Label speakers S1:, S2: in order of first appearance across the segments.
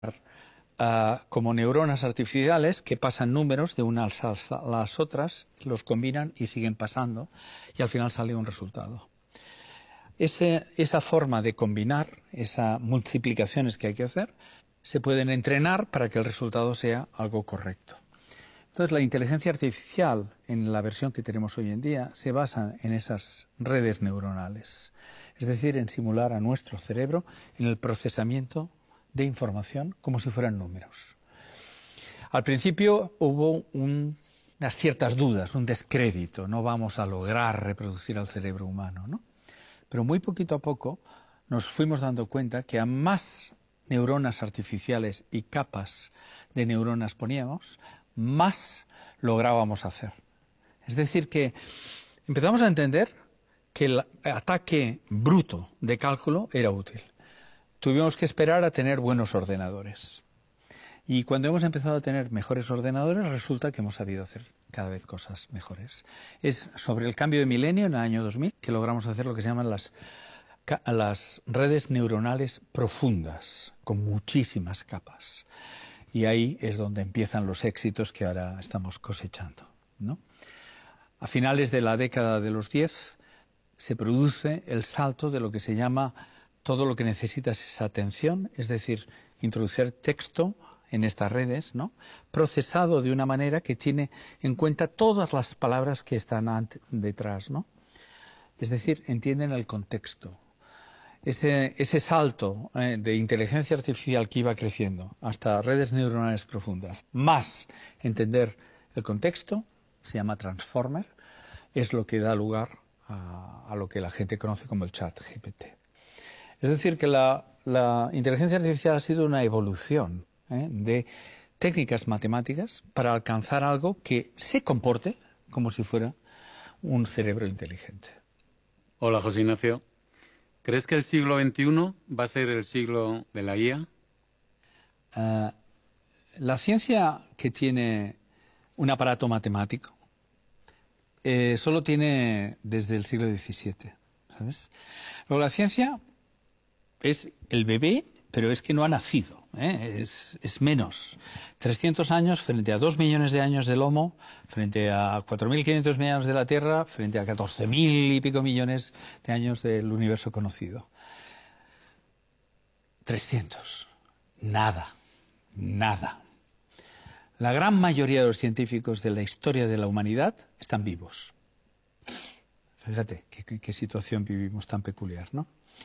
S1: como neuronas artificiales que pasan números de unas a las otras, los combinan y siguen pasando, y al final sale un resultado. Esa forma de combinar, esas multiplicaciones que hay que hacer, se pueden entrenar para que el resultado sea algo correcto. Entonces, la inteligencia artificial, en la versión que tenemos hoy en día, se basa en esas redes neuronales, es decir, en simular a nuestro cerebro en el procesamiento de información como si fueran números. Al principio hubo unas ciertas dudas, un descrédito, no vamos a lograr reproducir al cerebro humano, ¿no? Pero muy poquito a poco nos fuimos dando cuenta que a más neuronas artificiales y capas de neuronas poníamos, más lográbamos hacer. Es decir, que empezamos a entender que el ataque bruto de cálculo era útil. Tuvimos que esperar a tener buenos ordenadores. Y cuando hemos empezado a tener mejores ordenadores, resulta que hemos sabido hacer cada vez cosas mejores. Es sobre el cambio de milenio, en el año 2000, que logramos hacer lo que se llaman las redes neuronales profundas, con muchísimas capas. Y ahí es donde empiezan los éxitos que ahora estamos cosechando, ¿no? A finales de la década de los 10 se produce el salto de lo que se llama todo lo que necesitas es atención, es decir, introducir texto en estas redes, ¿no?, procesado de una manera que tiene en cuenta todas las palabras que están detrás, ¿no? Es decir, entienden el contexto. Ese salto de inteligencia artificial que iba creciendo hasta redes neuronales profundas, más entender el contexto, se llama transformer, es lo que da lugar a lo que la gente conoce como el chat GPT. Es decir, que la inteligencia artificial ha sido una evolución de técnicas matemáticas para alcanzar algo que se comporte como si fuera un cerebro inteligente.
S2: Hola, José Ignacio. ¿Crees que el siglo XXI va a ser el siglo de la IA?
S1: La ciencia que tiene un aparato matemático solo tiene desde el siglo XVII, ¿sabes? Luego, la ciencia es el bebé, pero es que no ha nacido, es menos. 300 años frente a 2 millones de años del Homo, frente a 4.500 millones de la Tierra, frente a 14.000 y pico millones de años del universo conocido. 300. Nada. La gran mayoría de los científicos de la historia de la humanidad están vivos. Fíjate qué situación vivimos tan peculiar, ¿no?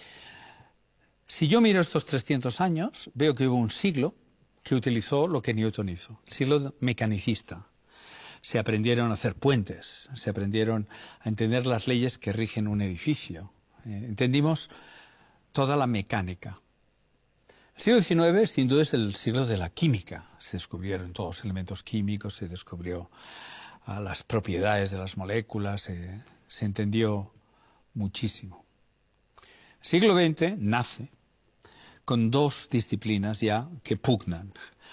S1: Si yo miro estos 300 años, veo que hubo un siglo que utilizó lo que Newton hizo, el siglo mecanicista. Se aprendieron a hacer puentes, se aprendieron a entender las leyes que rigen un edificio. Entendimos toda la mecánica. El siglo XIX, sin duda, es el siglo de la química. Se descubrieron todos los elementos químicos, se descubrió las propiedades de las moléculas, se entendió muchísimo. El siglo XX nace con 2 disciplinas ya que pugnan.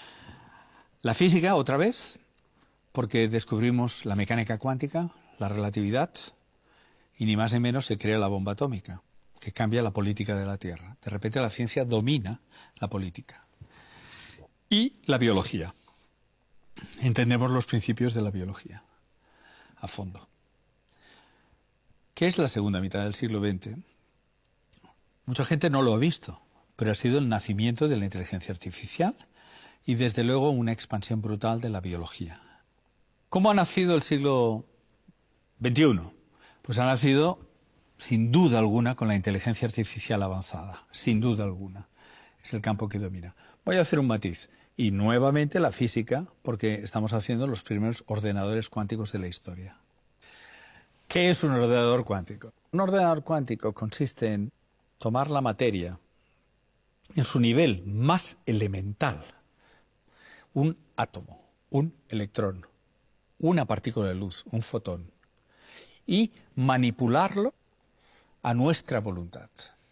S1: La física, otra vez, porque descubrimos la mecánica cuántica, la relatividad, y ni más ni menos se crea la bomba atómica, que cambia la política de la Tierra. De repente la ciencia domina la política. Y la biología. Entendemos los principios de la biología a fondo. ¿Qué es la segunda mitad del siglo XX? Mucha gente no lo ha visto, pero ha sido el nacimiento de la inteligencia artificial y, desde luego, una expansión brutal de la biología. ¿Cómo ha nacido el siglo XXI? Pues ha nacido, sin duda alguna, con la inteligencia artificial avanzada, sin duda alguna. Es el campo que domina. Voy a hacer un matiz. Y nuevamente la física, porque estamos haciendo los primeros ordenadores cuánticos de la historia. ¿Qué es un ordenador cuántico? Un ordenador cuántico consiste en tomar la materia en su nivel más elemental, un átomo, un electrón, una partícula de luz, un fotón, y manipularlo a nuestra voluntad.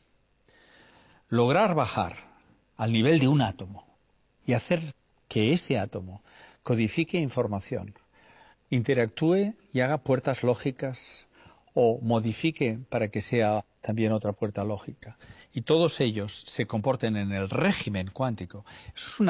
S1: Lograr bajar al nivel de un átomo y hacer que ese átomo codifique información, interactúe y haga puertas lógicas o modifique para que sea también otra puerta lógica, y todos ellos se comporten en el régimen cuántico, eso es una